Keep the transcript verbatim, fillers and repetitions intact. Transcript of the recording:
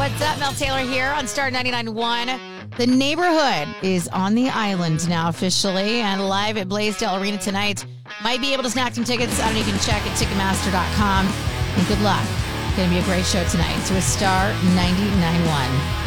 What's up? Mel Taylor here on Star ninety-nine point one. The Neighborhood is on the island now officially and live at Blaisdell Arena tonight. Might be able to snag some tickets. I don't know, you can check at Ticketmaster dot com. And good luck. It's going to be a great show tonight. So with Star ninety-nine point one.